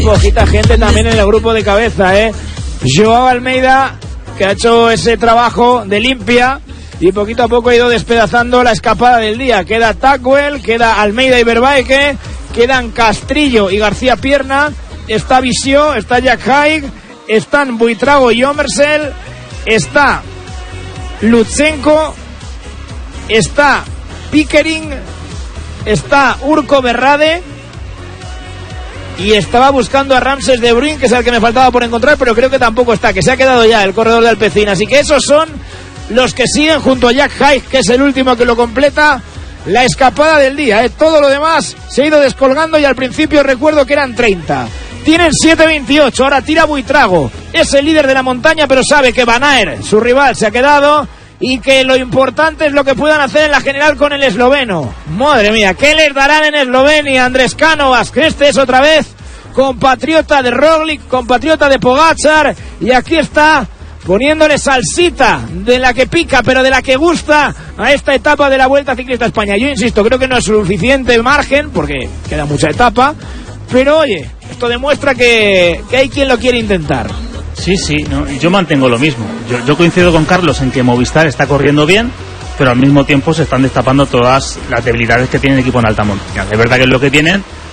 Poquita gente también en el grupo de cabeza, Joao Almeida, que ha hecho ese trabajo de limpia y poquito a poco ha ido despedazando la escapada del día. Queda Tackwell, queda Almeida y Verbaeke, quedan Castrillo y García Pierna, está Visio, está Jack Haig, están Buitrago y Omersel, está Lutsenko, está Pickering, está Urko Berrade y estaba buscando a Ramses de Bruyne, que es el que me faltaba por encontrar, pero creo que tampoco está, que se ha quedado ya el corredor de Alpecin. Así que esos son los que siguen junto a Jack Haig, que es el último que lo completa la escapada del día. Todo lo demás se ha ido descolgando y al principio recuerdo que eran 30. Tienen 7.28, ahora tira Buitrago, es el líder de la montaña, pero sabe que Van Aert, su rival, se ha quedado y que lo importante es lo que puedan hacer en la general con el esloveno. Madre mía, ¿qué les darán en Eslovenia? Andrés Cánovas, que este es otra vez compatriota de Roglic, compatriota de Pogačar, y aquí está poniéndole salsita de la que pica, pero de la que gusta a esta etapa de la Vuelta Ciclista España. Yo insisto, creo que no es suficiente margen, porque queda mucha etapa, pero oye, esto demuestra que hay quien lo quiere intentar. Sí, no, yo mantengo lo mismo. Yo coincido con Carlos en que Movistar está corriendo bien, pero al mismo tiempo se están destapando todas las debilidades que tiene el equipo en alta montaña. Es verdad que es lo que tienen,